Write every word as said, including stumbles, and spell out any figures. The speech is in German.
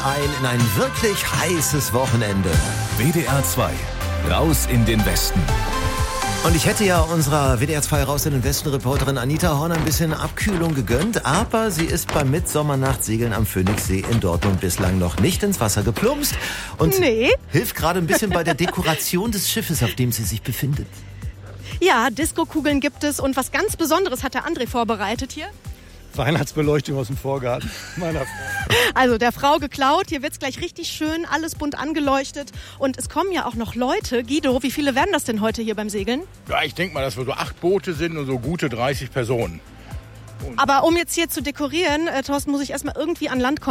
ein in ein wirklich heißes Wochenende. W D R zwei, raus in den Westen. Und ich hätte ja unserer W D R zwei Raus in den Westen-Reporterin Anita Horn ein bisschen Abkühlung gegönnt, aber sie ist beim Mitsommernachtsegeln am Phoenixsee in Dortmund bislang noch nicht ins Wasser geplumpst und nee. hilft gerade ein bisschen bei der Dekoration des Schiffes, auf dem sie sich befindet. Ja, Disco-Kugeln gibt es und was ganz Besonderes hat der André vorbereitet hier. Weihnachtsbeleuchtung aus dem Vorgarten meiner Frau. Also der Frau geklaut, hier wird's gleich richtig schön, alles bunt angeleuchtet und es kommen ja auch noch Leute. Guido, wie viele werden das denn heute hier beim Segeln? Ja, ich denke mal, dass wir so acht Boote sind und so gute dreißig Personen. Aber um jetzt hier zu dekorieren, äh, Thorsten, muss ich erstmal irgendwie an Land kommen.